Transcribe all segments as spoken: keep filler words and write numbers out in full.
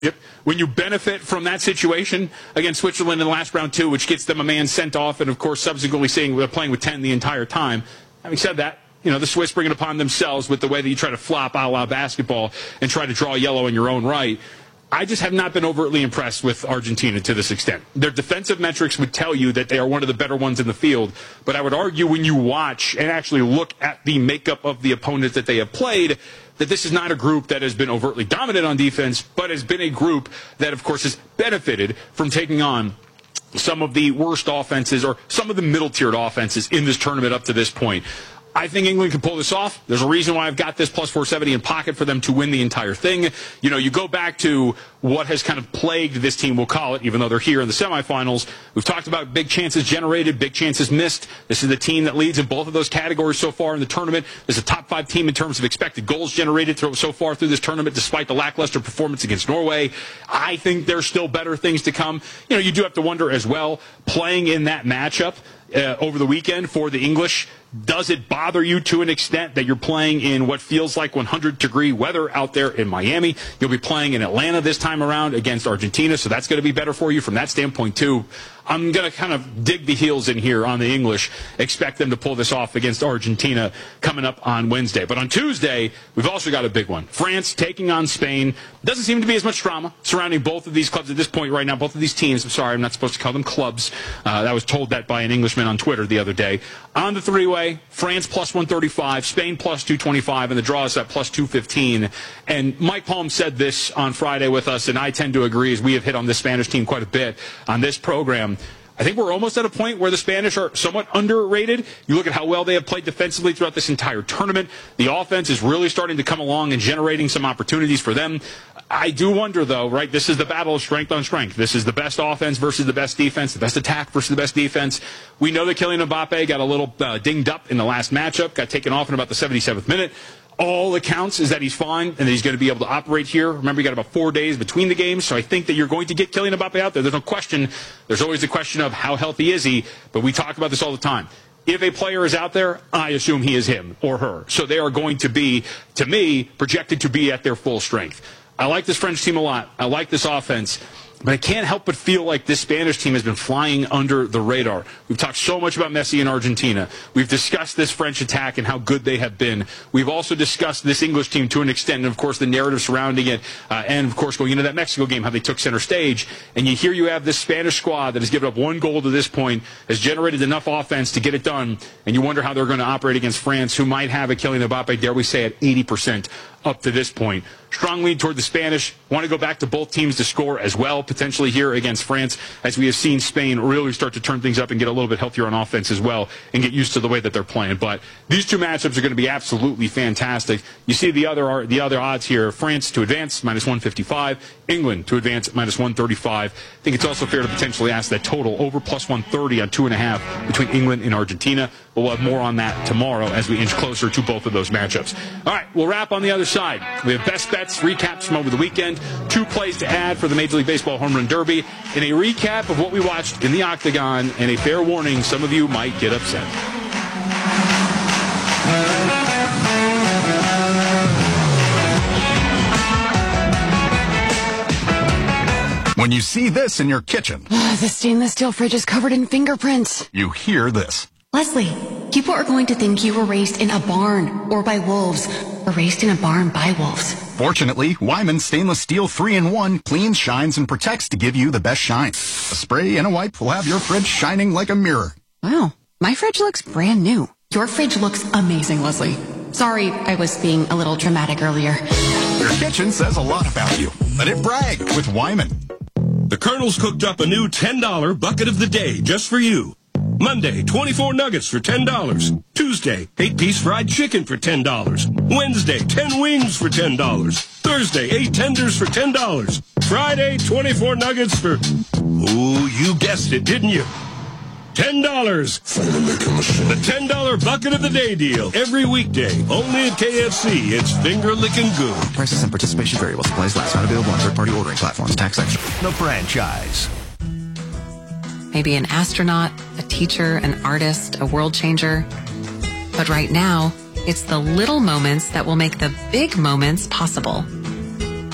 Yep. When you benefit from that situation against Switzerland in the last round, too, which gets them a man sent off, and, of course, subsequently saying they're playing with ten the entire time. Having said that, you know, the Swiss bring it upon themselves with the way that you try to flop a la basketball and try to draw yellow in your own right. I just have not been overtly impressed with Argentina to this extent. Their defensive metrics would tell you that they are one of the better ones in the field, but I would argue when you watch and actually look at the makeup of the opponents that they have played, that this is not a group that has been overtly dominant on defense, but has been a group that, of course, has benefited from taking on some of the worst offenses or some of the middle-tiered offenses in this tournament up to this point. I think England can pull this off. There's a reason why I've got this plus four seventy in pocket for them to win the entire thing. You know, you go back to what has kind of plagued this team, we'll call it, even though they're here in the semifinals. We've talked about big chances generated, big chances missed. This is the team that leads in both of those categories so far in the tournament. There's a top five team in terms of expected goals generated so far through this tournament, despite the lackluster performance against Norway. I think there's still better things to come. You know, you do have to wonder as well, playing in that matchup uh, over the weekend for the English, does it bother you to an extent that you're playing in what feels like one hundred degree weather out there in Miami? You'll be playing in Atlanta this time around against Argentina, so that's going to be better for you from that standpoint too. I'm going to kind of dig the heels in here on the English, expect them to pull this off against Argentina coming up on Wednesday. But on Tuesday, we've also got a big one. France taking on Spain. Doesn't seem to be as much drama surrounding both of these clubs at this point right now, both of these teams. I'm sorry, I'm not supposed to call them clubs. Uh, I was told that by an Englishman on Twitter the other day. On the three-way, France plus one thirty-five, Spain plus two twenty-five, and the draw is at plus two fifteen. And Mike Palm said this on Friday with us, and I tend to agree, as we have hit on this Spanish team quite a bit on this program. I think we're almost at a point where the Spanish are somewhat underrated. You look at how well they have played defensively throughout this entire tournament. The offense is really starting to come along and generating some opportunities for them. I do wonder, though, right, this is the battle of strength on strength. This is the best offense versus the best defense, the best attack versus the best defense. We know that Kylian Mbappe got a little uh, dinged up in the last matchup, got taken off in about the seventy-seventh minute. All accounts is that he's fine and that he's going to be able to operate here. Remember, you got about four days between the games, so I think that you're going to get Kylian Mbappe out there. There's no question. There's always the question of how healthy is he, but we talk about this all the time. If a player is out there, I assume he is him or her. So they are going to be, to me, projected to be at their full strength. I like this French team a lot. I like this offense. But I can't help but feel like this Spanish team has been flying under the radar. We've talked so much about Messi in Argentina. We've discussed this French attack and how good they have been. We've also discussed this English team to an extent, and, of course, the narrative surrounding it, uh, and, of course, going into that Mexico game, how they took center stage. And you hear you have this Spanish squad that has given up one goal to this point, has generated enough offense to get it done, and you wonder how they're going to operate against France, who might have a Kylian Mbappe, dare we say, at eighty percent up to this point. Strong lead toward the Spanish. Want to go back to both teams to score as well, potentially here against France, as we have seen Spain really start to turn things up and get a little bit healthier on offense as well and get used to the way that they're playing. But these two matchups are going to be absolutely fantastic. You see the other the other odds here. France to advance, minus one fifty-five. England to advance, minus one thirty-five. I think it's also fair to potentially ask that total over plus one thirty on two and a half between England and Argentina. But we'll have more on that tomorrow as we inch closer to both of those matchups. All right, we'll wrap on the other side. We have best bets, recaps from over the weekend, two plays to add for the Major League Baseball Home Run Derby, and a recap of what we watched in the Octagon, and a fair warning, some of you might get upset. When you see this in your kitchen, the stainless steel fridge is covered in fingerprints. You hear this. Leslie, people are going to think you were raised in a barn or by wolves, or raised in a barn by wolves. Fortunately, Wyman Stainless Steel three in one cleans, shines, and protects to give you the best shine. A spray and a wipe will have your fridge shining like a mirror. Wow, my fridge looks brand new. Your fridge looks amazing, Leslie. Sorry, I was being a little dramatic earlier. Your kitchen says a lot about you. Let it brag with Wyman. The Colonel's cooked up a new ten dollar bucket of the day just for you. Monday, twenty-four nuggets for ten dollars. Tuesday, eight-piece fried chicken for ten dollars. Wednesday, ten wings for ten dollars. Thursday, eight tenders for ten dollars. Friday, twenty-four nuggets for... Oh, you guessed it, didn't you? ten dollars. The ten dollar bucket of the day deal. Every weekday, only at K F C. It's finger-licking good. Prices and participation vary while supplies last. Not available on third-party ordering platforms. Tax extra. The franchise. Maybe an astronaut, a teacher, an artist, a world changer. But right now, it's the little moments that will make the big moments possible.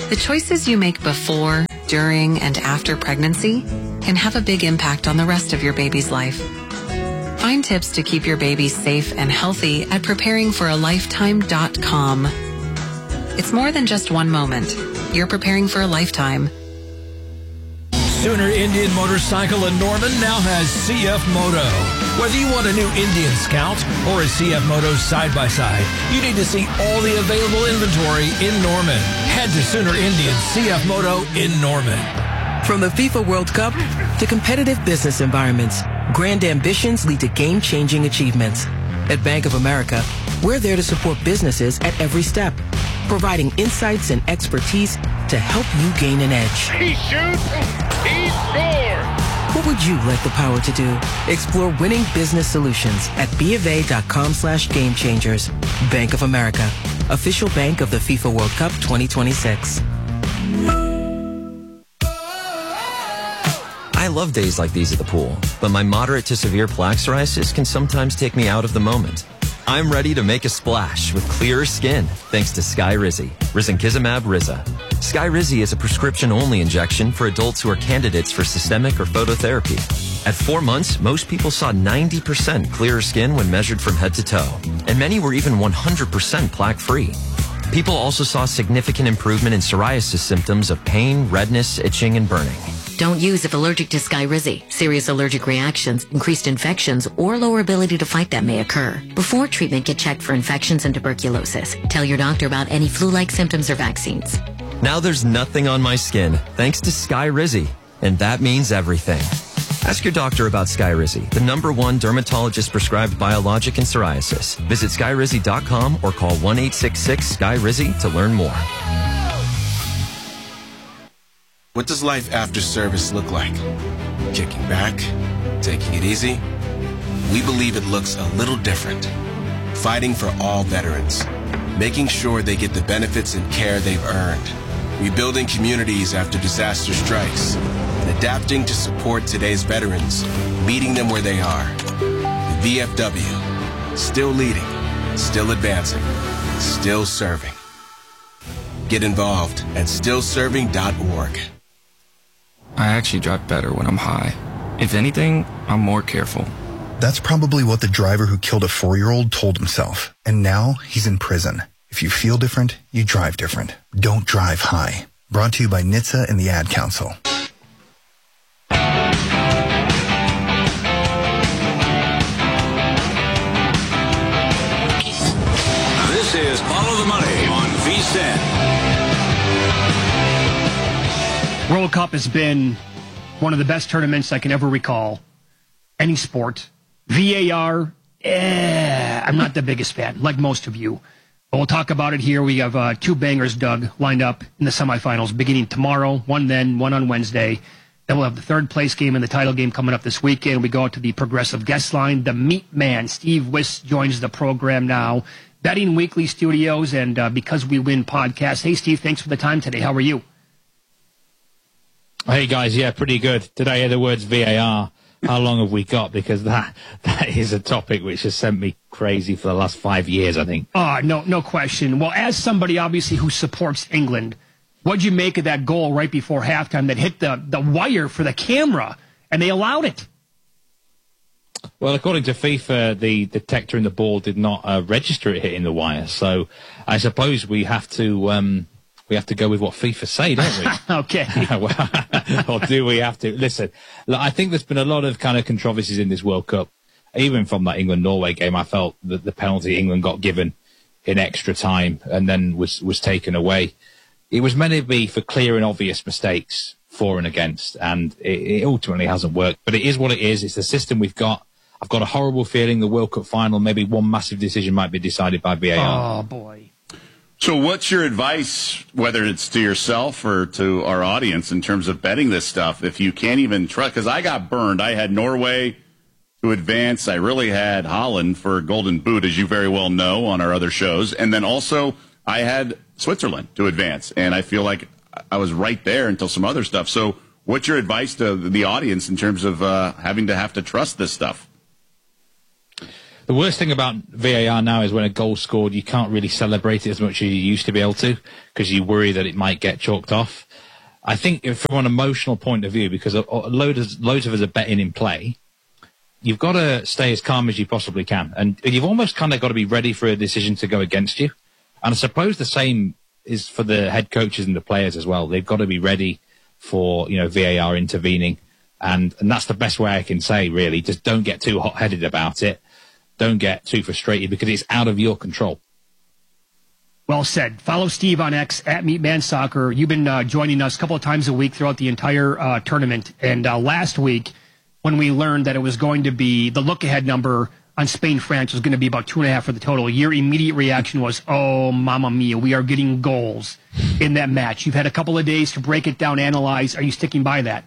The choices you make before, during, and after pregnancy can have a big impact on the rest of your baby's life. Find tips to keep your baby safe and healthy at preparing for a lifetime dot com. It's more than just one moment. You're preparing for a lifetime. Sooner Indian Motorcycle in Norman now has C F Moto. Whether you want a new Indian Scout or a C F Moto side-by-side, you need to see all the available inventory in Norman. Head to Sooner Indian C F Moto in Norman. From the FIFA World Cup to competitive business environments, grand ambitions lead to game-changing achievements. At Bank of America, we're there to support businesses at every step, providing insights and expertise to help you gain an edge. He shoots, he scores! What would you like the power to do? Explore winning business solutions at bofa.com slash game changers. Bank of America, official bank of the FIFA World Cup twenty twenty-six. I love days like these at the pool, but my moderate to severe plaque psoriasis can sometimes take me out of the moment. I'm ready to make a splash with clearer skin thanks to Skyrizi, risankizumab Riza. Skyrizi is a prescription-only injection for adults who are candidates for systemic or phototherapy. At four months, most people saw ninety percent clearer skin when measured from head to toe, and many were even one hundred percent plaque-free. People also saw significant improvement in psoriasis symptoms of pain, redness, itching, and burning. Don't use if allergic to Skyrizi. Serious allergic reactions, increased infections, or lower ability to fight them may occur. Before treatment, get checked for infections and tuberculosis. Tell your doctor about any flu-like symptoms or vaccines. Now there's nothing on my skin thanks to Skyrizi, and that means everything. Ask your doctor about Skyrizi, the number one dermatologist-prescribed biologic in psoriasis. Visit skyrizi dot com or call one eight six six Sky Rizi to learn more. What does life after service look like? Kicking back? Taking it easy? We believe it looks a little different. Fighting for all veterans. Making sure they get the benefits and care they've earned. Rebuilding communities after disaster strikes. And adapting to support today's veterans. Meeting them where they are. The V F W. Still leading. Still advancing. Still serving. Get involved at still serving dot org. I actually drive better when I'm high. If anything, I'm more careful. That's probably what the driver who killed a four-year-old told himself. And now he's in prison. If you feel different, you drive different. Don't drive high. Brought to you by N H T S A and the Ad Council. This is Follow the Money on V S I N. World Cup has been one of the best tournaments I can ever recall. Any sport. V A R, eh, I'm not the biggest fan, like most of you. But we'll talk about it here. We have uh, two bangers, Doug, lined up in the semifinals beginning tomorrow, one then, one on Wednesday. Then we'll have the third place game and the title game coming up this weekend. We go out to the Progressive guest line. The Meat Man, Steve Wiss, joins the program now. Betting Weekly Studios and uh, Because We Win podcast. Hey, Steve, thanks for the time today. How are you? Hey guys, yeah, pretty good. Did I hear the words V A R? How long have we got? Because that that is a topic which has sent me crazy for the last five years, I think. Uh, no, no question. Well, as somebody obviously who supports England, what'd you make of that goal right before halftime that hit the, the wire for the camera and they allowed it? Well, according to FIFA, the detector in the ball did not uh, register it hitting the wire. So I suppose we have to... Um, We have to go with what FIFA say, don't we? Okay. Or do we have to? Listen, look, I think there's been a lot of kind of controversies in this World Cup. Even from that England-Norway game, I felt that the penalty England got given in extra time and then was, was taken away. It was meant to be for clear and obvious mistakes for and against, and it, it ultimately hasn't worked. But it is what it is. It's the system we've got. I've got a horrible feeling the World Cup final, maybe one massive decision might be decided by V A R. Oh, boy. So what's your advice, whether it's to yourself or to our audience, in terms of betting this stuff? If you can't even trust, because I got burned. I had Norway to advance. I really had Holland for Golden Boot, as you very well know, on our other shows. And then also I had Switzerland to advance. And I feel like I was right there until some other stuff. So what's your advice to the audience in terms of uh, having to have to trust this stuff? The worst thing about V A R now is when a goal's scored, you can't really celebrate it as much as you used to be able to because you worry that it might get chalked off. I think if, from an emotional point of view, because a, a load of, loads of us are betting in play, you've got to stay as calm as you possibly can. And you've almost kind of got to be ready for a decision to go against you. And I suppose the same is for the head coaches and the players as well. They've got to be ready for, you know, V A R intervening. And, and that's the best way I can say, really. Just don't get too hot-headed about it. Don't get too frustrated because it's out of your control. Well said. Follow Steve on X, at Meatman Soccer. You've been uh, joining us a couple of times a week throughout the entire uh, tournament. And uh, last week, when we learned that it was going to be, the look-ahead number on Spain-France was going to be about two and a half for the total, your immediate reaction was, oh, mamma mia, we are getting goals in that match. You've had a couple of days to break it down, analyze. Are you sticking by that?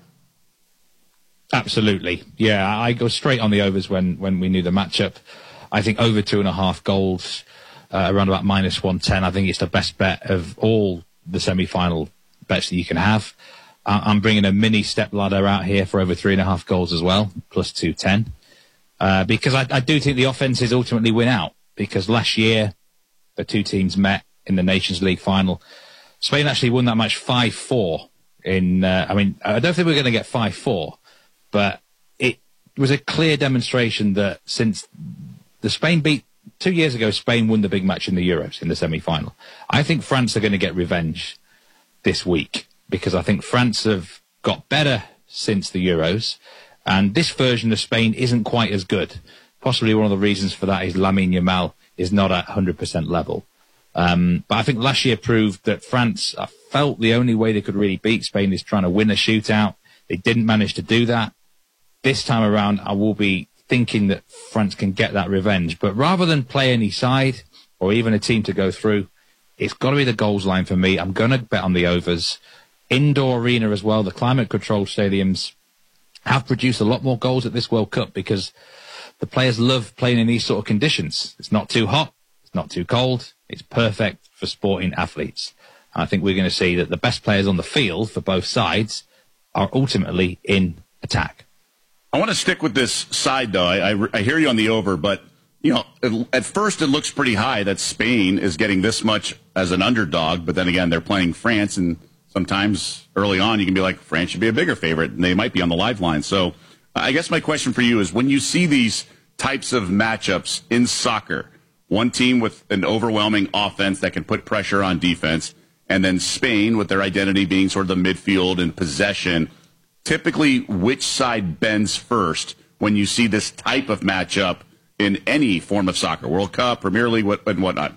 Absolutely. Yeah, I go straight on the overs when, when we knew the matchup. I think over two and a half goals, uh, around about minus one ten. I think it's the best bet of all the semi-final bets that you can have. Uh, I'm bringing a mini step ladder out here for over three and a half goals as well, plus two ten. Uh, because I, I do think the offenses ultimately win out. Because last year, the two teams met in the Nations League final. Spain actually won that match five four. In, uh, I mean, I don't think we're going to get five four. But it was a clear demonstration that since the Spain beat, two years ago, Spain won the big match in the Euros in the semi-final. I think France are going to get revenge this week because I think France have got better since the Euros. And this version of Spain isn't quite as good. Possibly one of the reasons for that is Lamine Yamal is not at one hundred percent level. Um, but I think last year proved that France uh, felt the only way they could really beat Spain is trying to win a shootout. They didn't manage to do that. This time around, I will be thinking that France can get that revenge. But rather than play any side or even a team to go through, it's got to be the goals line for me. I'm going to bet on the overs. Indoor arena as well. The climate-controlled stadiums have produced a lot more goals at this World Cup because the players love playing in these sort of conditions. It's not too hot. It's not too cold. It's perfect for sporting athletes. And I think we're going to see that the best players on the field for both sides are ultimately in attack. I want to stick with this side, though. I, I, I hear you on the over, but, you know, it, at first it looks pretty high that Spain is getting this much as an underdog, but then again, they're playing France, and sometimes early on you can be like, France should be a bigger favorite, and they might be on the live line. So I guess my question for you is, when you see these types of matchups in soccer, one team with an overwhelming offense that can put pressure on defense, and then Spain with their identity being sort of the midfield and possession, typically, which side bends first when you see this type of matchup in any form of soccer, World Cup, Premier League, what, and whatnot?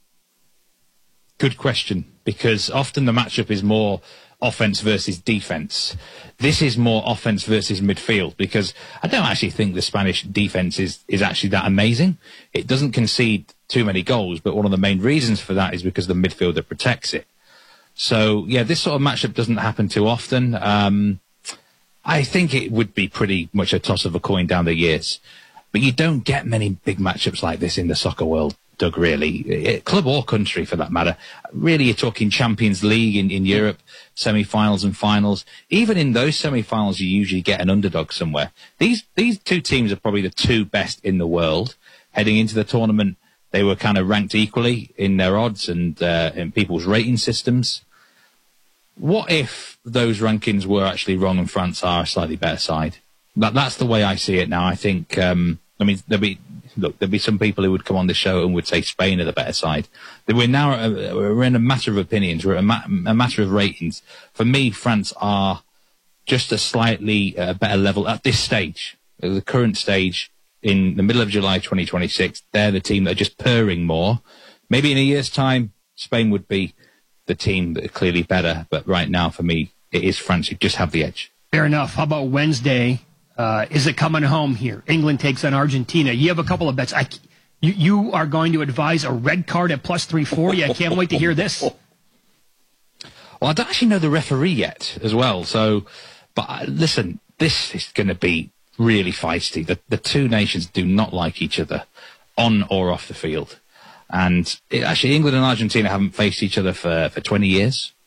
Good question, because often the matchup is more offense versus defense. This is more offense versus midfield, because I don't actually think the Spanish defense is, is actually that amazing. It doesn't concede too many goals, but one of the main reasons for that is because the midfielder protects it. So, yeah, this sort of matchup doesn't happen too often. Um, I think it would be pretty much a toss of a coin down the years. But you don't get many big matchups like this in the soccer world, Doug, really. Club or country, for that matter. Really, you're talking Champions League in, in Europe, semi-finals and finals. Even in those semi-finals, you usually get an underdog somewhere. These these two teams are probably the two best in the world. Heading into the tournament, they were kind of ranked equally in their odds and uh, in people's rating systems. What if those rankings were actually wrong and France are a slightly better side? That, that's the way I see it now. I think, um, I mean, there'll be, look, there'll be some people who would come on the show and would say Spain are the better side. We're now, uh, we're in a matter of opinions. We're a, ma- a matter of ratings. For me, France are just a slightly uh, better level at this stage, at the current stage in the middle of July twenty twenty-six. They're the team that are just purring more. Maybe in a year's time, Spain would be the team that are clearly better, but right now for me it is France who just have the edge. Fair enough. How about Wednesday? Uh, is it coming home here? England takes on Argentina. You have a couple of bets. I, you, you are going to advise a red card at plus three forty. I can't wait to hear this. Well, I don't actually know the referee yet as well. So, but uh, listen, this is going to be really feisty. The, the two nations do not like each other on or off the field. And it, actually, England and Argentina haven't faced each other for, for twenty years.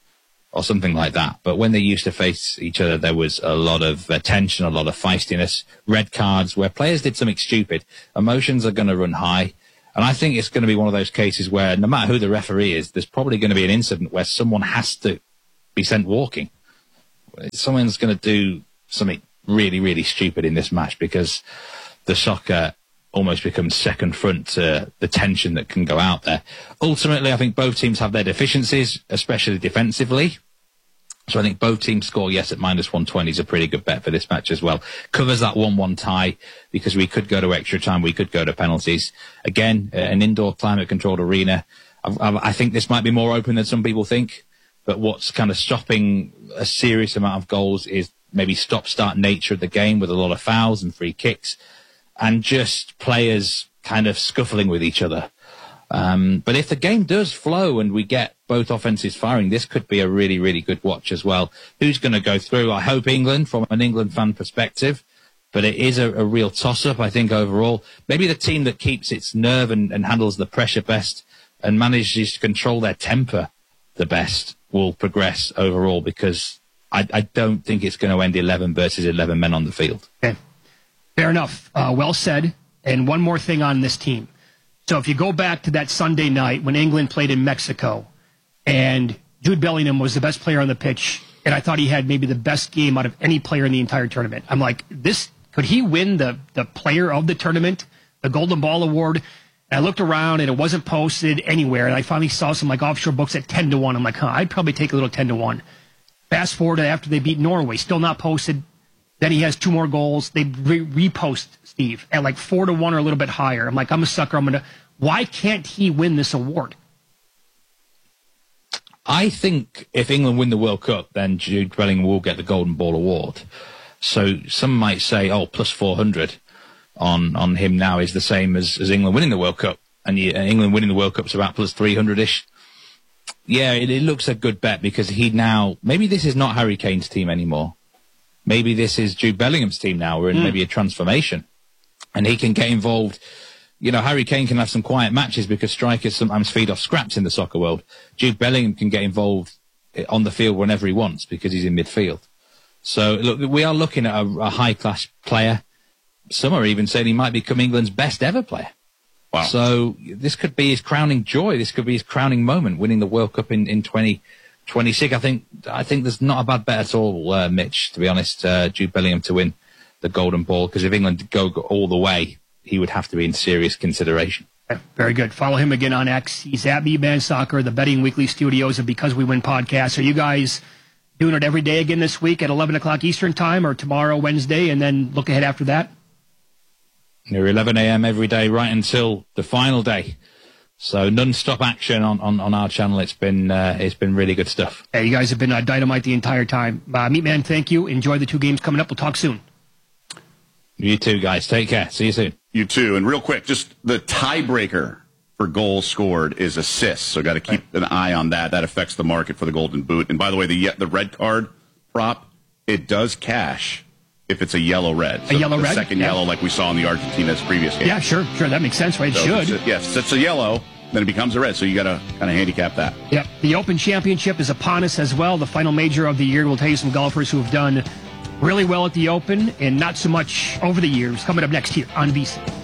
or something like that. But when they used to face each other, there was a lot of uh, tension, a lot of feistiness, red cards where players did something stupid. Emotions are going to run high. And I think it's going to be one of those cases where no matter who the referee is, there's probably going to be an incident where someone has to be sent walking. Someone's going to do something really, really stupid in this match because the soccer almost becomes second front to the tension that can go out there. Ultimately, I think both teams have their deficiencies, especially defensively. So I think both teams score yes at minus one twenty is a pretty good bet for this match as well. Covers that one one tie because we could go to extra time, we could go to penalties. Again, an indoor climate-controlled arena. I, I, I think this might be more open than some people think, but what's kind of stopping a serious amount of goals is maybe stop-start nature of the game with a lot of fouls and free kicks, and just players kind of scuffling with each other. Um, but if the game does flow and we get both offenses firing, this could be a really, really good watch as well. Who's going to go through? I hope England, from an England fan perspective, but it is a, a real toss-up, I think, overall. Maybe the team that keeps its nerve and, and handles the pressure best and manages to control their temper the best will progress overall, because I, I don't think it's going to end eleven versus eleven men on the field. Okay. Fair enough. Uh, well said. And one more thing on this team. So if you go back to that Sunday night when England played in Mexico and Jude Bellingham was the best player on the pitch, and I thought he had maybe the best game out of any player in the entire tournament. I'm like, this could he win the, the player of the tournament, the Golden Ball Award? And I looked around and it wasn't posted anywhere. And I finally saw some like offshore books at ten to one. I'm like, huh, I'd probably take a little ten to one. Fast forward to after they beat Norway, still not posted. Then he has two more goals. They re- repost Steve at like four to one or a little bit higher. I'm like, I'm a sucker. I'm gonna. Why can't he win this award? I think if England win the World Cup, then Jude Bellingham will get the Golden Ball Award. So some might say, oh, plus four hundred on on him now is the same as, as England winning the World Cup, and you, uh, England winning the World Cup is about plus three hundred ish. Yeah, it, it looks a good bet because he now maybe this is not Harry Kane's team anymore. Maybe this is Jude Bellingham's team now. We're in mm. maybe a transformation. And he can get involved. You know, Harry Kane can have some quiet matches because strikers sometimes feed off scraps in the soccer world. Jude Bellingham can get involved on the field whenever he wants because he's in midfield. So, look, we are looking at a, a high-class player. Some are even saying he might become England's best ever player. Wow. So this could be his crowning joy. This could be his crowning moment, winning the World Cup in, in twenty twenty-six. I think I think there's not a bad bet at all, uh, Mitch, to be honest, uh, Jude Bellingham to win the Golden Ball, because if England go all the way, he would have to be in serious consideration. Very good. Follow him again on X. He's at Meatman Soccer, the Betting Weekly Studios, and Because We Win podcast. Are you guys doing it every day again this week at eleven o'clock Eastern time, or tomorrow, Wednesday, and then look ahead after that? Near eleven a.m. every day right until the final day. So non-stop action on, on, on our channel. It's been uh, it's been really good stuff. Hey, you guys have been uh, dynamite the entire time. Uh, Meatman, thank you. Enjoy the two games coming up. We'll talk soon. You too, guys. Take care. See you soon. You too. And real quick, just the tiebreaker for goals scored is assists. So got to keep right. an eye on that. That affects the market for the Golden Boot. And by the way, the the red card prop, it does cash if it's a yellow red. So a yellow the red? second yeah. yellow like we saw in the Argentina's previous game. Yeah, sure. Sure. That makes sense, right? It so should. Yes, yeah, if it's a yellow, then it becomes a red. So you got to kind of handicap that. Yeah. The Open Championship is upon us as well. The final major of the year. We'll tell you some golfers who have done really well at the Open and not so much over the years. Coming up next here on V C.